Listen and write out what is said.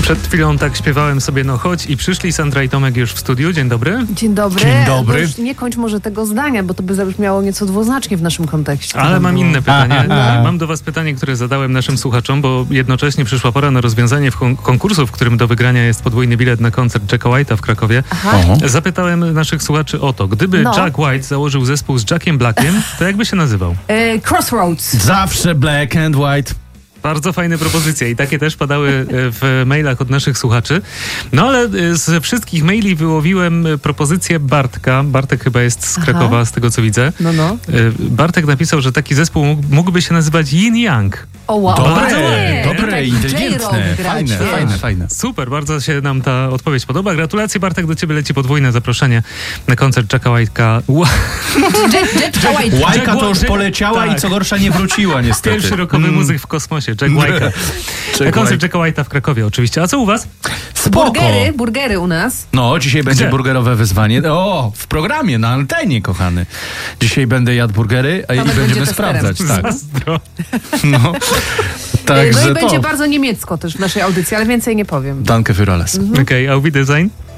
Przed chwilą tak śpiewałem sobie No chodź i przyszli Sandra i Tomek już w studiu. Dzień dobry. Dzień dobry. Dzień dobry. Już nie kończ może tego zdania, bo to by zabrzmiało nieco dwuznacznie w naszym kontekście. Ale mam inne pytanie. Aha. Mam do was pytanie, które zadałem naszym słuchaczom, bo jednocześnie przyszła pora na rozwiązanie konkursu, w którym do wygrania jest podwójny bilet na koncert Jacka White'a w Krakowie. Aha. Zapytałem naszych słuchaczy o to, gdyby Jack White założył zespół z Jackiem Blackiem, to jakby się nazywał? Crossroads. Zawsze black and white. Bardzo fajne propozycje i takie też padały w mailach od naszych słuchaczy. No ale z wszystkich maili wyłowiłem propozycję Bartka. Bartek chyba jest z Krakowa, z tego co widzę. No. Bartek napisał, że taki zespół mógłby się nazywać Yin Yang. O wow. Dobre, Tak, inteligentne, J-Rock grać, fajne. Super, bardzo się nam ta odpowiedź podoba. Gratulacje Bartek, do ciebie leci podwójne zaproszenie na koncert Jacka White'a. Łajka to już poleciała i co gorsza nie wróciła niestety. Pierwszy rokowy muzyk w kosmosie, Jack White'a. Na koncert Jacka White'a w Krakowie oczywiście. A co u was? Spoko. Burgery u nas. No, dzisiaj będzie Gdzie? burgerowe wyzwanie. O, w programie, na antenie, kochany. Dzisiaj będę jadł burgery, a i Tomek będziemy będzie sprawdzać. Tak. Zazdro. No. No Także i będzie to. bardzo niemiecko też w naszej audycji, ale więcej nie powiem. Danke für alles. Okej, auf Wiedersehen.